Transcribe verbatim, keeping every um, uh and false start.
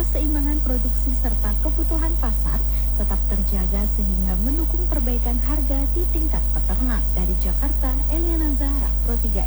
keseimbangan produksi serta kebutuhan pasar tetap terjaga sehingga mendukung perbaikan harga di tingkat peternak. Dari Jakarta,